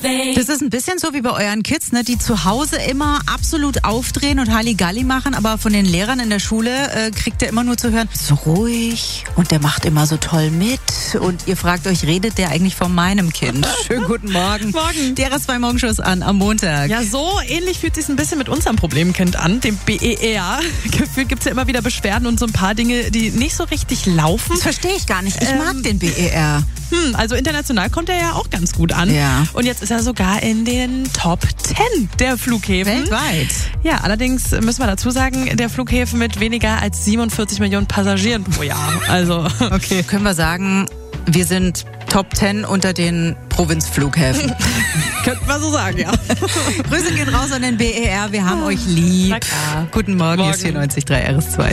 Das ist ein bisschen so wie bei euren Kids, ne, die zu Hause immer absolut aufdrehen und Halligalli machen, aber von den Lehrern in der Schule kriegt ihr immer nur zu hören, so ruhig und der macht immer so toll mit und ihr fragt euch, redet der eigentlich von meinem Kind? Schönen guten Morgen. Morgen. Der RS2 Morgenschuss an am Montag. Ja, so ähnlich fühlt sich ein bisschen mit unserem Problemkind an, dem BER. Gefühlt gibt's ja immer wieder Beschwerden und so ein paar Dinge, die nicht so richtig laufen. Das verstehe ich gar nicht. Ich mag den BER. Also international kommt er ja auch ganz gut an. Ja. Und jetzt ist er sogar in den Top 10 der Flughäfen. Weltweit. Ja, allerdings müssen wir dazu sagen, der Flughäfen mit weniger als 47 Millionen Passagieren pro Jahr. Also Okay, können wir sagen, wir sind Top 10 unter den Provinzflughäfen. könnten wir so sagen, ja. Grüße gehen raus an den BER, wir haben euch lieb. Na klar. Guten Morgen, hier ist Morgen. 94.3 RS2.